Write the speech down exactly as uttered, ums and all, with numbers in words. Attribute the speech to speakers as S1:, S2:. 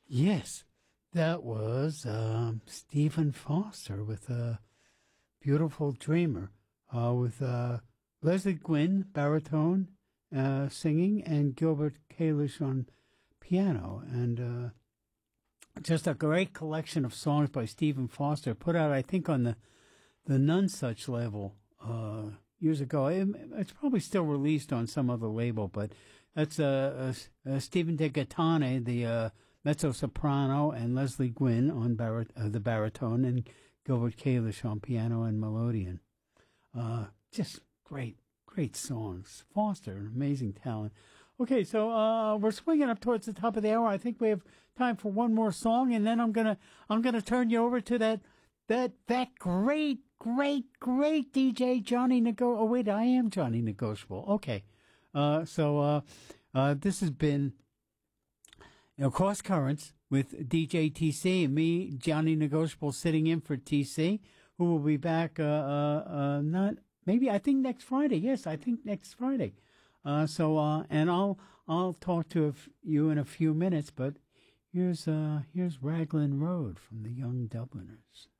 S1: Yes, that was um, Stephen Foster with a beautiful dreamer, uh, with uh, Leslie Gwynn, baritone, uh, singing, and Gilbert Kalish on piano. And uh, just a great collection of songs by Stephen Foster, put out, I think, on the, the None Such label uh, years ago. It, it's probably still released on some other label, but that's uh, uh, uh, Stephen De Gattane, the uh, mezzo-soprano, and Leslie Gwynn on barit- uh, the baritone, and Gilbert Kalish on piano and melodeon. Uh, just great, great songs. Foster, an amazing talent. Okay, so uh, we're swinging up towards the top of the hour. I think we have time for one more song, and then I'm gonna I'm gonna turn you over to that that that great, great, great D J Johnny Nego. Oh wait, I am Johnny Negotiable. Okay, uh, so uh, uh, this has been, you know, Cross Currents with D J T C and me, Johnny Negotiable, sitting in for T C, who will be back, uh, uh, uh, not, maybe, I think next Friday. Yes, I think next Friday. Uh, so, uh, and I'll, I'll talk to you in a few minutes, but here's, uh, here's Raglan Road from the Young Dubliners.